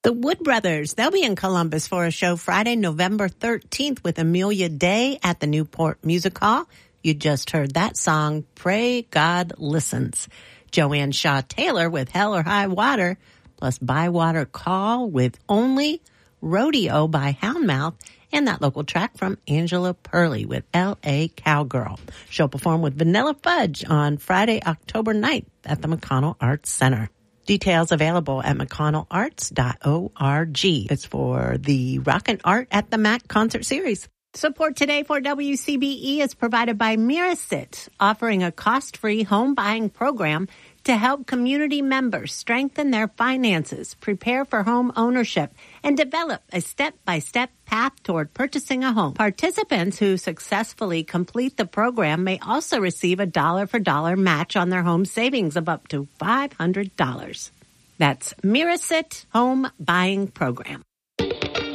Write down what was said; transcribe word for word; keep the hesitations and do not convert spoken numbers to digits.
The Wood Brothers, they'll be in Columbus for a show Friday, November thirteenth with Amelia Day at the Newport Music Hall. You just heard that song, Pray God Listens. Joanne Shaw Taylor with Hell or High Water, plus Bywater Call with Only, Rodeo by Houndmouth, and that local track from Angela Purley with L A Cowgirl. She'll perform with Vanilla Fudge on Friday, October ninth at the McConnell Arts Center. Details available at mcconnell arts dot org. It's for the Rockin' Art at the Mac concert series. Support today for W C B E is provided by Mirasit, offering a cost-free home buying program to help community members strengthen their finances, prepare for home ownership, and develop a step-by-step path toward purchasing a home. Participants who successfully complete the program may also receive a dollar-for-dollar match on their home savings of up to five hundred dollars. That's Mirasit Home Buying Program.